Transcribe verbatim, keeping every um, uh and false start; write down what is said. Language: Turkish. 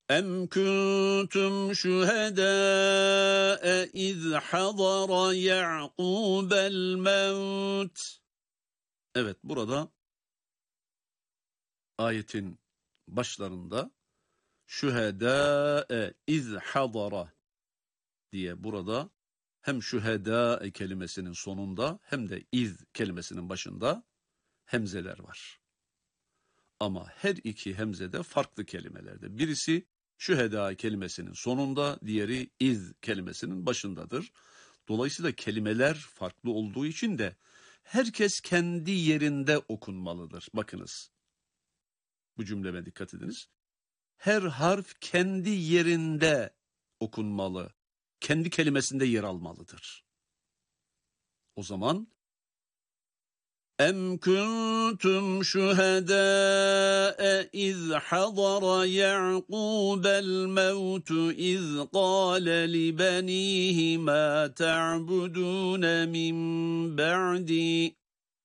Em kuntum şuhedâe iz hadara Ya'qubel mevt. Evet, burada ayetin başlarında şuhedâe iz hadara diye burada hem şuhedâe kelimesinin sonunda hem de iz kelimesinin başında hemzeler var. Ama her iki hemze de farklı kelimelerde. Birisi şühedâ kelimesinin sonunda, diğeri iz kelimesinin başındadır. Dolayısıyla kelimeler farklı olduğu için de herkes kendi yerinde okunmalıdır. Bakınız, bu cümleme dikkat ediniz. Her harf kendi yerinde okunmalı, kendi kelimesinde yer almalıdır. O zaman Em kuntum şuhedâe iz hadara Ya'qubel mevtu iz qâle li benîhi mâ te'budûne min ba'di.